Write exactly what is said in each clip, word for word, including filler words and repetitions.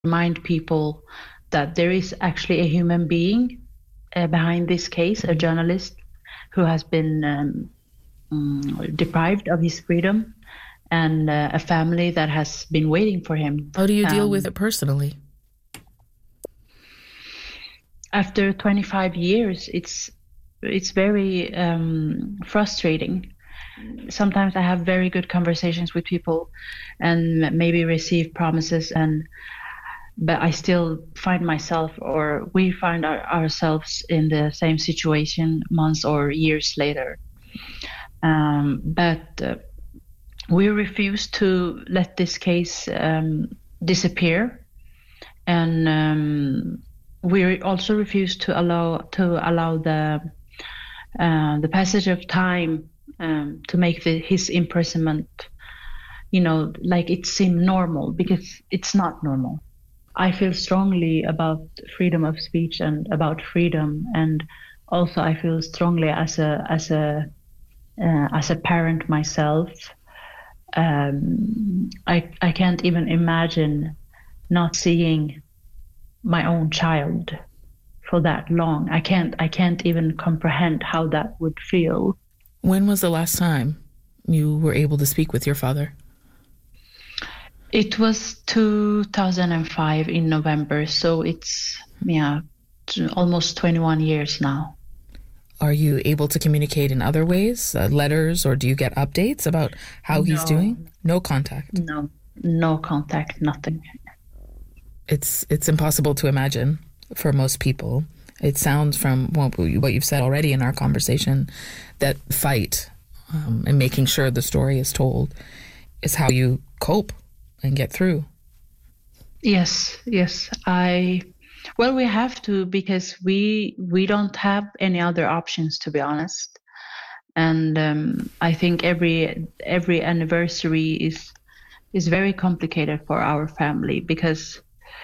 remind people that there is actually a human being uh, behind this case, a journalist who has been um, um, deprived of his freedom, and uh, a family that has been waiting for him. How do you deal um, with it personally? After twenty-five years, it's it's very um, frustrating. Sometimes I have very good conversations with people and maybe receive promises, and but I still find myself, or we find our, ourselves in the same situation months or years later. Um, but uh, we refuse to let this case um, disappear, and um, we also refuse to allow to allow the uh, the passage of time um, to make the, his imprisonment, you know, like it seem normal, because it's not normal. I feel strongly about freedom of speech and about freedom, and also I feel strongly as a as a uh, as a parent myself. Um, I I can't even imagine not seeing my own child for that long. I can't I can't even comprehend how that would feel. When was the last time you were able to speak with your father? It was two thousand five in November, so it's yeah, almost twenty-one years now. Are you able to communicate in other ways, uh, letters, or do you get updates about how No. he's doing? No contact. No, no contact, nothing. It's it's impossible to imagine for most people. It sounds from what you've said already in our conversation that fight um, and making sure the story is told is how you cope and get through. Yes, yes. I well, we have to, because we we don't have any other options, to be honest. And um, I think every every anniversary is is very complicated for our family, because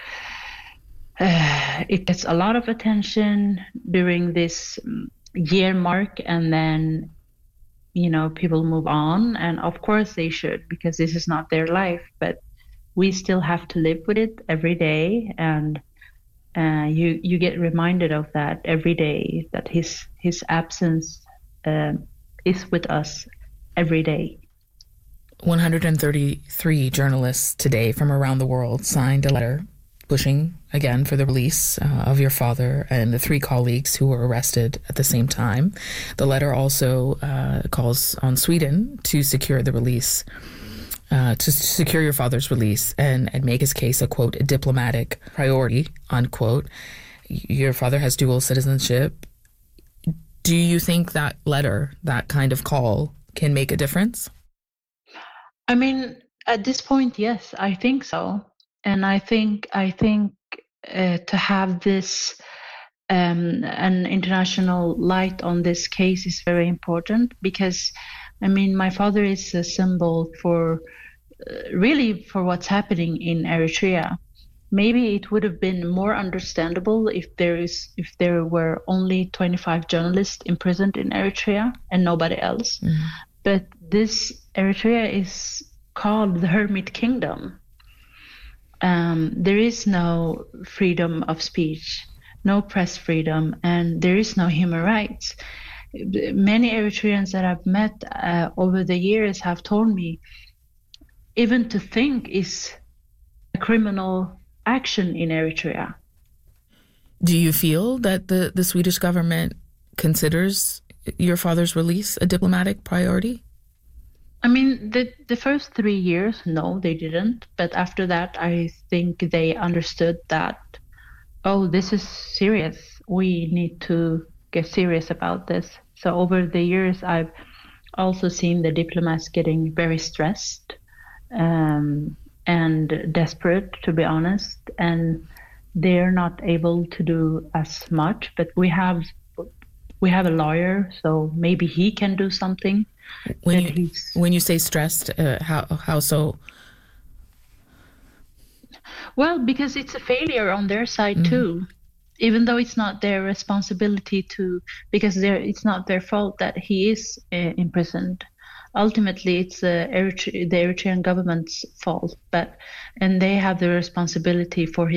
uh, it gets a lot of attention during this year mark, and then you know people move on, and of course they should, because this is not their life, but we still have to live with it every day, and uh, you you get reminded of that every day, that his his absence uh, is with us every day. one hundred thirty-three journalists today from around the world signed a letter pushing again for the release uh, of your father and the three colleagues who were arrested at the same time. The letter also uh, calls on Sweden to secure the release, uh, to secure your father's release and, and make his case a, quote, a diplomatic priority, unquote. Your father has dual citizenship. Do you think that letter, that kind of call, can make a difference? I mean, at this point, yes, I think so. And I think I think uh, to have this um, an international light on this case is very important, because, I mean, my father is a symbol for uh, really for what's happening in Eritrea. Maybe it would have been more understandable if there is if there were only twenty-five journalists imprisoned in Eritrea and nobody else. Mm. But this Eritrea is called the Hermit Kingdom. Um, there is no freedom of speech, no press freedom, and there is no human rights. Many Eritreans that I've met uh, over the years have told me, even to think is a criminal action in Eritrea. Do you feel that the, the Swedish government considers your father's release a diplomatic priority? I mean, the the first three years, no, they didn't. But after that, I think they understood that, oh, this is serious. We need to get serious about this. So over the years, I've also seen the diplomats getting very stressed um, and desperate, to be honest. And they're not able to do as much. But we have we have a lawyer, so maybe he can do something. When you, when you say stressed, uh, how how so? Well, because it's a failure on their side mm-hmm. too, even though it's not their responsibility to, because it's not their fault that he is uh, imprisoned. ultimately it's the, Eritre- the Eritrean government's fault, but and they have the responsibility for